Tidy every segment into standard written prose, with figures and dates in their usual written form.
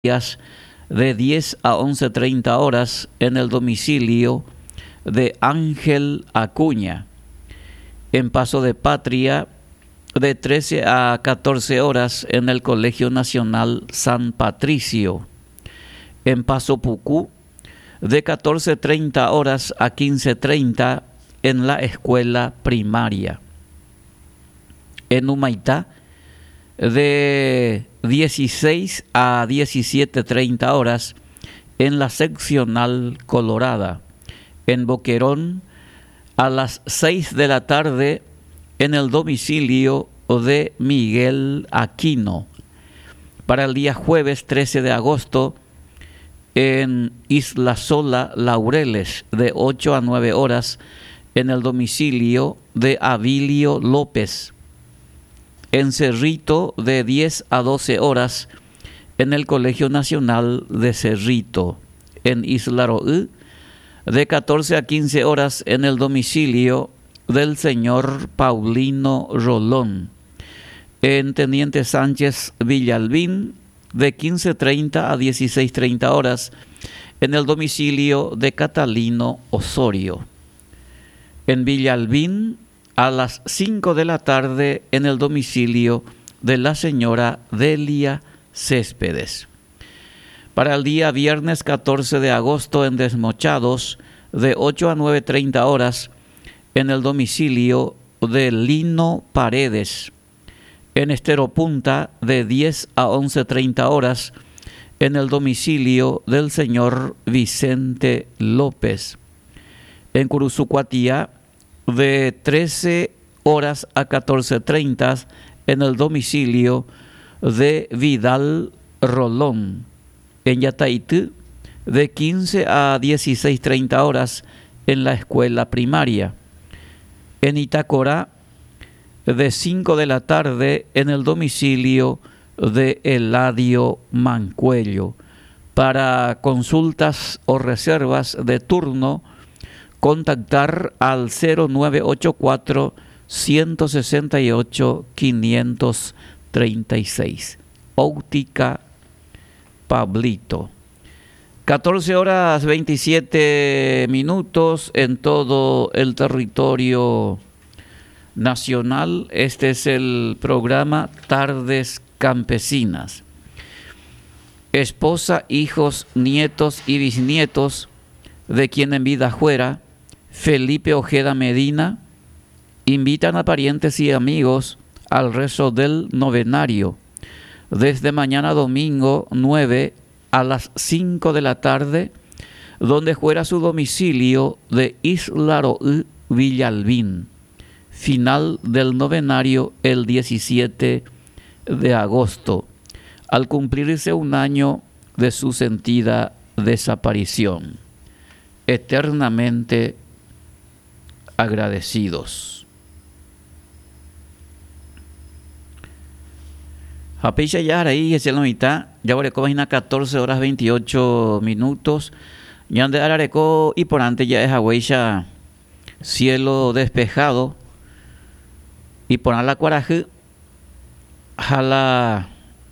días de 10 a 11:30 horas en el domicilio de Ángel Acuña. En Paso de Patria, de 13 a 14 horas en el Colegio Nacional San Patricio. En Paso Pucú, de 14:30 horas a 15:30 en la escuela primaria. En Humaitá, de 16 a 17:30 horas en la seccional Colorada. En Boquerón, a las 6 de la tarde en el domicilio de Miguel Aquino. Para el día jueves 13 de agosto, en Isla Sola, Laureles, de 8 a 9 horas en el domicilio de Abilio López. En Cerrito, de 10 a 12 horas en el Colegio Nacional de Cerrito. En Isla Roú, de 14 a 15 horas en el domicilio del señor Paulino Rolón. En Teniente Sánchez Villalbín, de 15:30 a 16:30 horas en el domicilio de Catalino Osorio. En Villalbín, a las 5 de la tarde en el domicilio de la señora Delia Céspedes. Para el día viernes 14 de agosto en Desmochados, de 8 a 9:30 horas en el domicilio de Lino Paredes. En Estero Punta, de 10 a 11:30 horas en el domicilio del señor Vicente López. En Curuzucuatía, de 13 horas a 14:30 en el domicilio de Vidal Rolón. En Yataití, de 15 a 16:30 horas en la escuela primaria. En Itacorá, de 5 de la tarde en el domicilio de Eladio Mancuello. Para consultas o reservas de turno, contactar al 0984 168 536. Óptica Pablito. 14 horas 27 minutos en todo el territorio nacional. Este es el programa Tardes Campesinas. Esposa, hijos, nietos y bisnietos de quien en vida fuera, Felipe Ojeda Medina, invitan a parientes y amigos al rezo del novenario desde mañana domingo 9 a las 5 de la tarde, donde fuera su domicilio de Isla Roú, Villalbín. Final del novenario el 17 de agosto, al cumplirse un año de su sentida desaparición. Eternamente agradecidos. Apecha ya ahí es la mitad, ya voreco vaina 14 horas 28 minutos. Ya de Arareco y por antes ya es agüeya cielo despejado. Y por la cuaraje, jala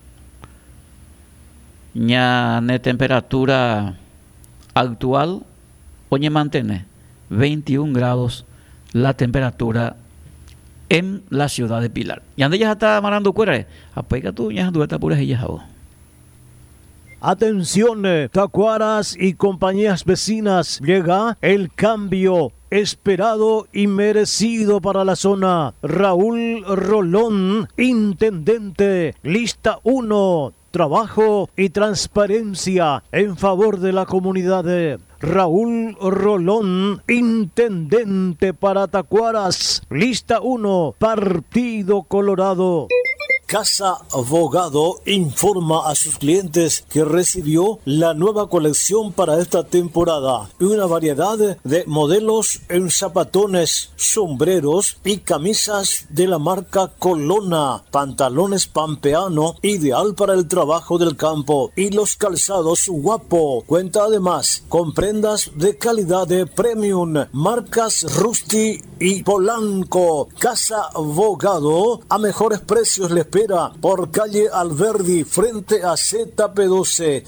ya de temperatura actual, oye mantiene 21 grados la temperatura en la ciudad de Pilar. Y ande ya está amarando cuera, apega tú ya tú estás pura ella. Atención, tacuaras y compañías vecinas, llega el cambio esperado y merecido para la zona. Raúl Rolón, intendente, lista 1, trabajo y transparencia en favor de la comunidad. Raúl Rolón, intendente para Tacuaras, lista 1, Partido Colorado. Casa Abogado informa a sus clientes que recibió la nueva colección para esta temporada y una variedad de modelos en zapatones, sombreros y camisas de la marca Colona, pantalones pampeano, ideal para el trabajo del campo, y los calzados Guapo. Cuenta además con prendas de calidad de premium, marcas Rusty y Polanco. Casa Abogado, a mejores precios les pide espera por calle Alberdi frente a ZP12.